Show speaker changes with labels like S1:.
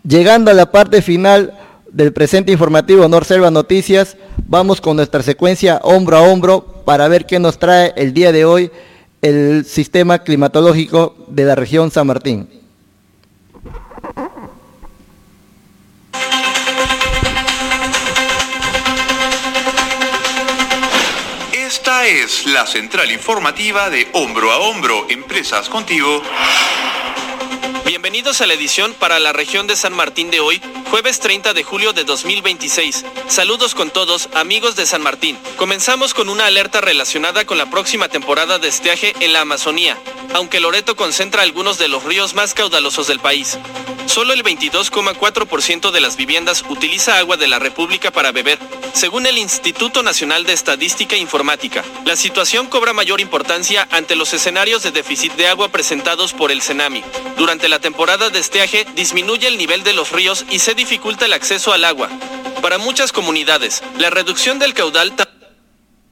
S1: Llegando a la parte final del presente informativo Norselva Noticias, vamos con nuestra secuencia hombro a hombro para ver qué nos trae el día de hoy el sistema climatológico de la región San Martín.
S2: Esta es la central informativa de Hombro a Hombro, Empresas Contigo.
S3: Bienvenidos a la edición para la región de San Martín de hoy, jueves 30 de julio de 2026. Saludos con todos, amigos de San Martín. Comenzamos con una alerta relacionada con la próxima temporada de estiaje en la Amazonía, aunque Loreto concentra algunos de los ríos más caudalosos del país. Solo el 22,4% de las viviendas utiliza agua de la República para beber, según el Instituto Nacional de Estadística e Informática. La situación cobra mayor importancia ante los escenarios de déficit de agua presentados por el CENAMI. Durante la temporada de estiaje disminuye el nivel de los ríos y se dificulta el acceso al agua. Para muchas comunidades, la reducción del caudal